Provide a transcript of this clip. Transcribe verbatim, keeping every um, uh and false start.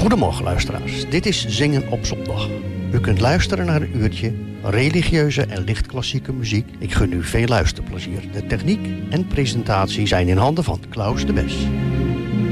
Goedemorgen luisteraars, dit is Zingen op zondag. U kunt luisteren naar een uurtje religieuze en lichtklassieke muziek. Ik gun u veel luisterplezier. De techniek en presentatie zijn in handen van Klaus de Bes.